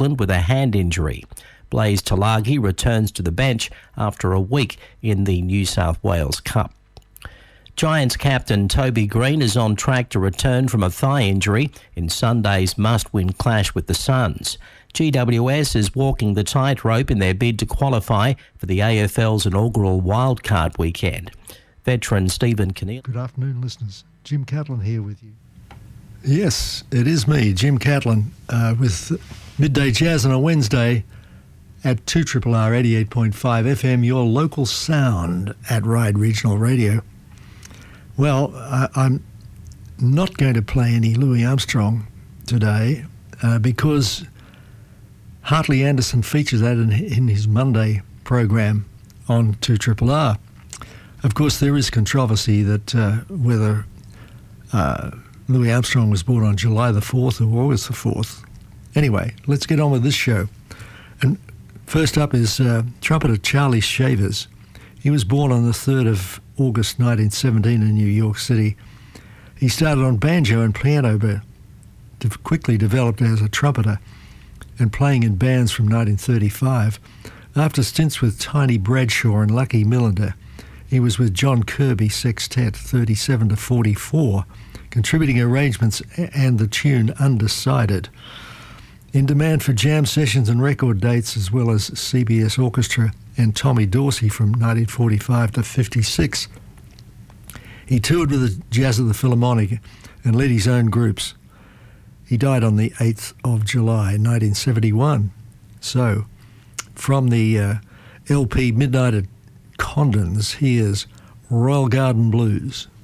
Auckland with a hand injury. Blaise Talagi returns to the bench after a week in the New South Wales Cup. Giants captain Toby Green is on track to return from a thigh injury in Sunday's must-win clash with the Suns. GWS is walking the tightrope in their bid to qualify for the AFL's inaugural wildcard weekend. Veteran Stephen Kinnear. Good afternoon, listeners. Jim Catlin here with you. Yes, it is me, Jim Catlin, with Midday Jazz on a Wednesday at 2RRR 88.5 FM, your local sound at Ryde Regional Radio. Well, I'm not going to play any Louis Armstrong today because Hartley Anderson features that in his Monday program on 2RRR. Of course, there is controversy that whether Louis Armstrong was born on July the 4th or August the 4th. Anyway, let's get on with this show. And first up is trumpeter Charlie Shavers. He was born on the 3rd of August 1917 in New York City. He started on banjo and piano, but quickly developed as a trumpeter and playing in bands from 1935. After stints with Tiny Bradshaw and Lucky Millender, he was with John Kirby Sextet 37 to 44, contributing arrangements and the tune Undecided. In demand for jam sessions and record dates, as well as CBS Orchestra and Tommy Dorsey from 1945 to 56. He toured with the Jazz at the Philharmonic and led his own groups. He died on the 8th of July, 1971. So, from the LP Midnight at Condon's, here's Royal Garden Blues.